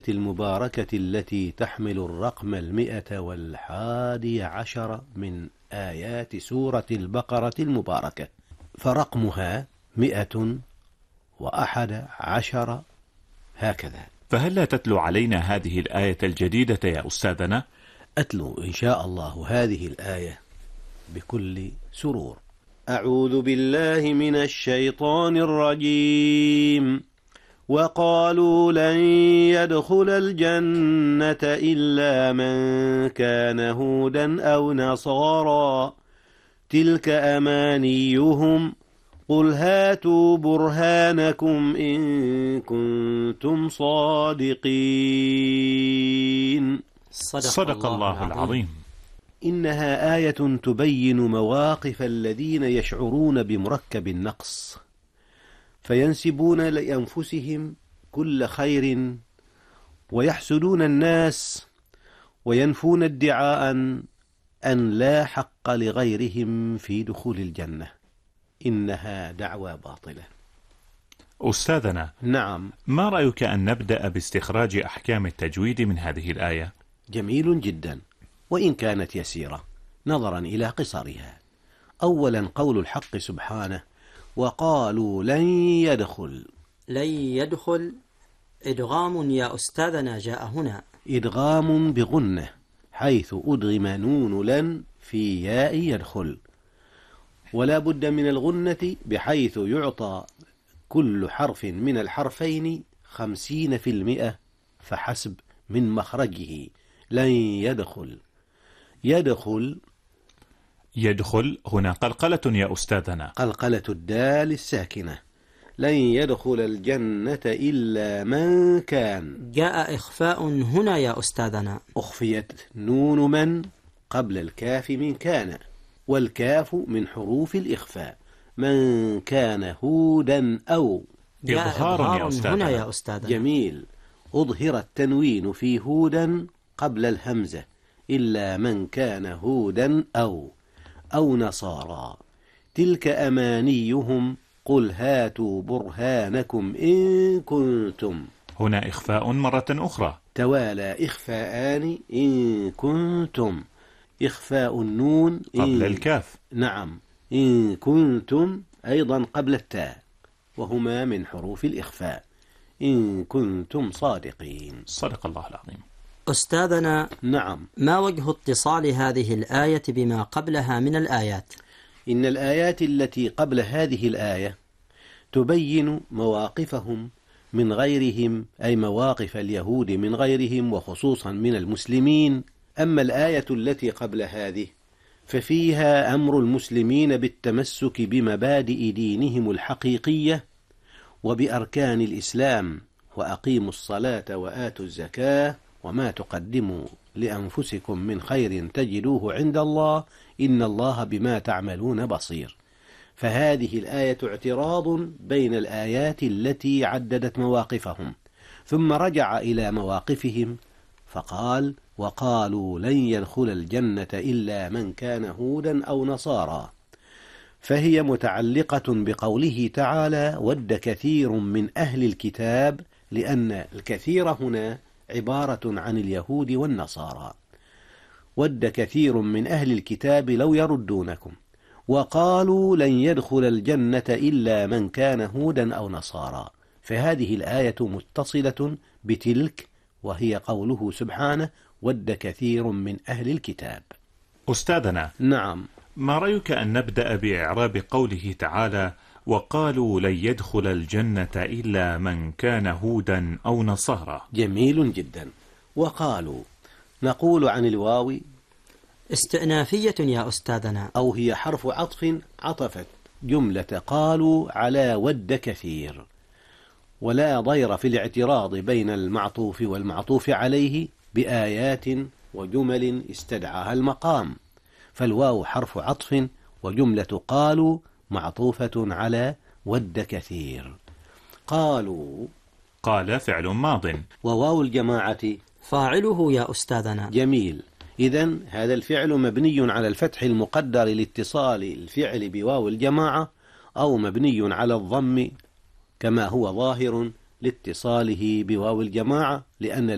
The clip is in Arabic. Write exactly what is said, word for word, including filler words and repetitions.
المباركة التي تحمل الرقم المئة والحادي عشر من آيات سورة البقرة المباركة، فرقمها مئة وأحد عشر هكذا. فهل لا تتلو علينا هذه الآية الجديدة يا أستاذنا؟ أتلو إن شاء الله هذه الآية بكل سرور. أعوذ بالله من الشيطان الرجيم. وقالوا لن يدخل الجنة إلا من كان هودا أو نصارى تلك أمانيهم قل هاتوا برهانكم إن كنتم صادقين. صدق, صدق الله العظيم. إنها آية تبين مواقف الذين يشعرون بمركب النقص فينسبون لأنفسهم كل خير ويحسدون الناس وينفون ادعاء أن لا حق لغيرهم في دخول الجنة. إنها دعوى باطلة. أستاذنا، نعم، ما رأيك أن نبدأ باستخراج أحكام التجويد من هذه الآية؟ جميل جدا، وإن كانت يسيرة نظرا إلى قصرها. أولا قول الحق سبحانه وقالوا لن يدخل. لن يدخل إدغام يا أستاذنا جاء هنا. إدغام بغنة حيث أدغم نون لن في ياء يدخل، ولا بد من الغنة بحيث يعطى كل حرف من الحرفين خمسين في المئة فحسب من مخرجه. لن يدخل. يدخل يدخل هنا قلقلة يا أستاذنا. قلقلة الدال الساكنة. لن يدخل الجنة إلا من كان. جاء إخفاء هنا يا أستاذنا. أخفيت نون من قبل الكاف من كان، والكاف من حروف الإخفاء. من كان هودا أو. جاء إظهار هنا يا أستاذنا. جميل. أظهر التنوين في هودا قبل الهمزة. إلا من كان هودا أو أو نصارى تلك أمانيهم قل هاتوا برهانكم إن كنتم. هنا إخفاء مرة أخرى. توالى إخفاءان إن كنتم. إخفاء النون قبل الكاف. نعم. إن كنتم أيضا قبل التاء، وهما من حروف الإخفاء. إن كنتم صادقين. صدق الله العظيم. أستاذنا، نعم، ما وجه اتصال هذه الآية بما قبلها من الآيات؟ إن الآيات التي قبل هذه الآية تبين مواقفهم من غيرهم، أي مواقف اليهود من غيرهم وخصوصا من المسلمين. أما الآية التي قبل هذه ففيها أمر المسلمين بالتمسك بمبادئ دينهم الحقيقية وبأركان الإسلام، وأقيموا الصلاة وآتوا الزكاة وما تقدموا لأنفسكم من خير تجدوه عند الله إن الله بما تعملون بصير. فهذه الآية اعتراض بين الآيات التي عددت مواقفهم، ثم رجع إلى مواقفهم فقال وقالوا لن يدخل الجنة إلا من كان هودا أو نصارى، فهي متعلقة بقوله تعالى ود كثير من أهل الكتاب، لأن الكثير هنا عبارة عن اليهود والنصارى. ود كثير من أهل الكتاب لو يردونكم وقالوا لن يدخل الجنة إلا من كان هودا أو نصارى، فهذه الآية متصلة بتلك، وهي قوله سبحانه ود كثير من أهل الكتاب. أستاذنا، نعم، ما رأيك أن نبدأ بإعراب قوله تعالى وقالوا لن يدخل الجنة إلا من كان هودا أو نصارى؟ جميل جدا. وقالوا نقول عن الواو استئنافية يا أستاذنا، أو هي حرف عطف عطفت جملة قالوا على ود كثير، ولا ضير في الاعتراض بين المعطوف والمعطوف عليه بآيات وجمل استدعاها المقام، فالواو حرف عطف وجملة قالوا معطوفة على ود كثير. قالوا قال فعل ماض، وواو الجماعة فاعله يا أستاذنا. جميل. إذن هذا الفعل مبني على الفتح المقدر لاتصال الفعل بواو الجماعة، أو مبني على الضم كما هو ظاهر لاتصاله بواو الجماعة، لأن